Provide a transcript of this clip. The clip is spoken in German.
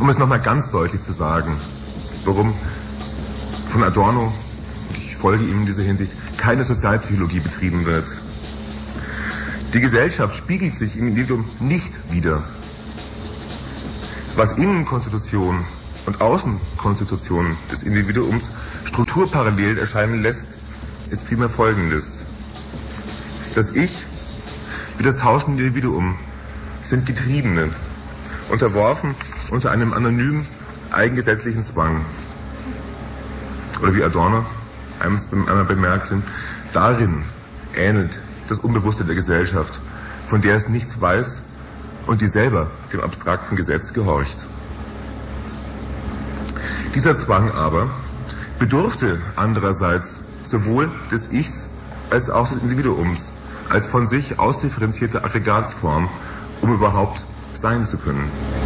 Um es nochmal ganz deutlich zu sagen, warum von Adorno, ich folge ihm in dieser Hinsicht, keine Sozialpsychologie betrieben wird. Die Gesellschaft spiegelt sich im Individuum nicht wider. Was Innenkonstitution und Außenkonstitution des Individuums strukturparallel erscheinen lässt, ist vielmehr Folgendes. Das Ich wie das tauschende Individuum sind Getriebene, unterworfen unter einem anonymen, eigengesetzlichen Zwang. Oder wie Adorno einmal bemerkte, darin ähnelt das Unbewusste der Gesellschaft, von der es nichts weiß und die selber dem abstrakten Gesetz gehorcht. Dieser Zwang aber bedurfte andererseits sowohl des Ichs als auch des Individuums, als von sich ausdifferenzierte Aggregatsform, um überhaupt sein zu können.